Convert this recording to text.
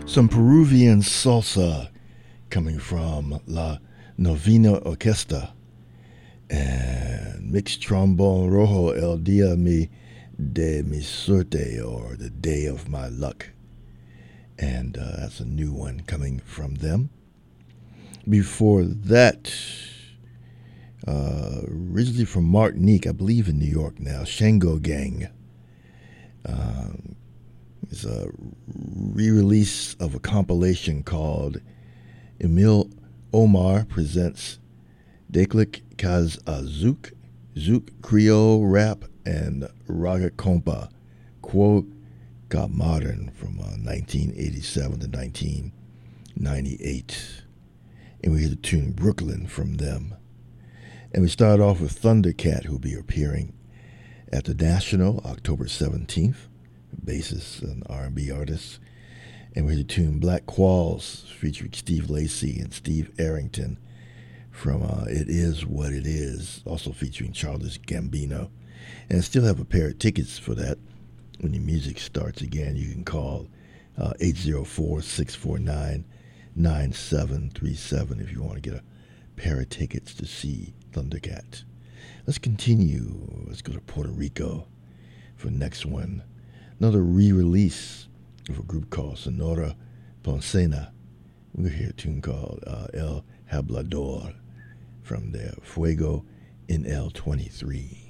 Some Peruvian salsa coming from La Novena Orquesta, and mixed trombone rojo El Dia de mi suerte, or the day of my luck. And that's a new one coming from them. Before that, originally from Martinique, I believe in New York now, Shango Gang. It's a re-release of a compilation called Emil Omar Presents Deklik Kaz Zouk Creole Rap and Raga Compa, Quo Got Modern from 1987 to 1998. And we hear the tune Brooklyn from them. And we start off with Thundercat, who'll be appearing at the National October 17th, bassist and R&B artist. And we hear the tune Black Qualls featuring Steve Lacy and Steve Arrington from It Is What It Is, also featuring Childish Gambino. And I still have a pair of tickets for that. When the music starts again, you can call 804-649-9737 if you want to get a pair of tickets to see Thundercat. Let's continue. Let's go to Puerto Rico for next one. Another re-release of a group called Sonora Poncena. We're going to hear a tune called El Hablador from their Fuego in El 23.